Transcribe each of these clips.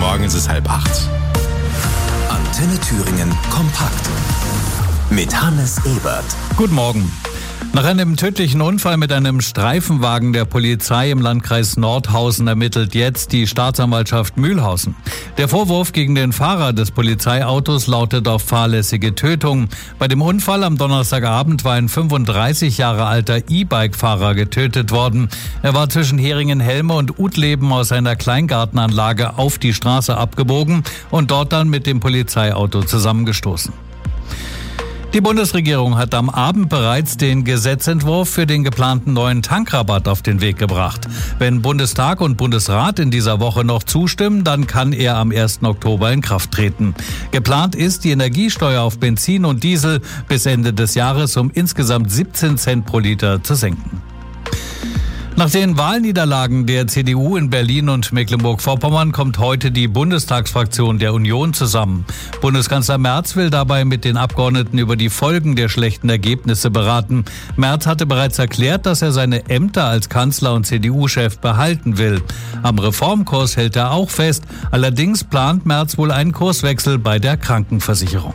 Morgen, es ist 7:30. Antenne Thüringen kompakt mit Hannes Ebert. Guten Morgen. Nach einem tödlichen Unfall mit einem Streifenwagen der Polizei im Landkreis Nordhausen ermittelt jetzt die Staatsanwaltschaft Mühlhausen. Der Vorwurf gegen den Fahrer des Polizeiautos lautet auf fahrlässige Tötung. Bei dem Unfall am Donnerstagabend war ein 35 Jahre alter E-Bike-Fahrer getötet worden. Er war zwischen Heringen-Helme und Utleben aus einer Kleingartenanlage auf die Straße abgebogen und dort dann mit dem Polizeiauto zusammengestoßen. Die Bundesregierung hat am Abend bereits den Gesetzentwurf für den geplanten neuen Tankrabatt auf den Weg gebracht. Wenn Bundestag und Bundesrat in dieser Woche noch zustimmen, dann kann er am 1. Oktober in Kraft treten. Geplant ist, die Energiesteuer auf Benzin und Diesel bis Ende des Jahres um insgesamt 17 Cent pro Liter zu senken. Nach den Wahlniederlagen der CDU in Berlin und Mecklenburg-Vorpommern kommt heute die Bundestagsfraktion der Union zusammen. Bundeskanzler Merz will dabei mit den Abgeordneten über die Folgen der schlechten Ergebnisse beraten. Merz hatte bereits erklärt, dass er seine Ämter als Kanzler und CDU-Chef behalten will. Am Reformkurs hält er auch fest. Allerdings plant Merz wohl einen Kurswechsel bei der Krankenversicherung.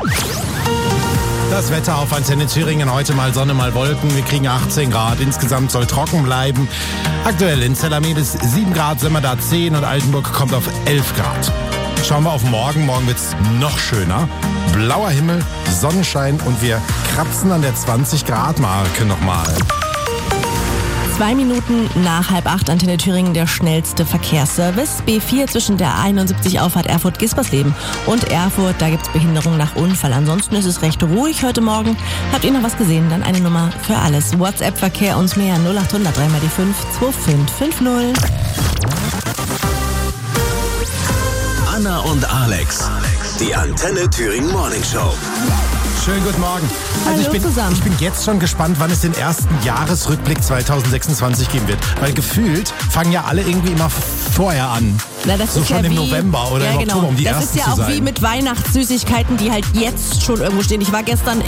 Das Wetter auf Antenne Thüringen, heute mal Sonne, mal Wolken. Wir kriegen 18 Grad. Insgesamt soll trocken bleiben. Aktuell in Zellamedes 7 Grad, Sömmerda 10 und Altenburg kommt auf 11 Grad. Schauen wir auf morgen. Morgen wird's noch schöner. Blauer Himmel, Sonnenschein und wir kratzen an der 20 Grad Marke nochmal. 2 Minuten nach 7:30 Antenne Thüringen der schnellste Verkehrsservice. B4 zwischen der 71 Auffahrt Erfurt-Gispersleben und Erfurt. Da gibt's Behinderung nach Unfall. Ansonsten ist es recht ruhig heute Morgen. Habt ihr noch was gesehen? Dann eine Nummer für alles. WhatsApp-Verkehr uns mehr 0800 3 mal die 5 2550. Anna und Alex, die Antenne Thüringen Morning Show. Schönen guten Morgen. Hallo zusammen. Ich bin jetzt schon gespannt, wann es den ersten Jahresrückblick 2026 geben wird. Weil gefühlt fangen ja alle irgendwie immer vorher an. Na, das so ist schon ja im wie, November oder ja, im Oktober, um die das ersten ist ja zu auch sein. wie mit Weihnachtssüßigkeiten, die halt jetzt schon irgendwo stehen. Ich war gestern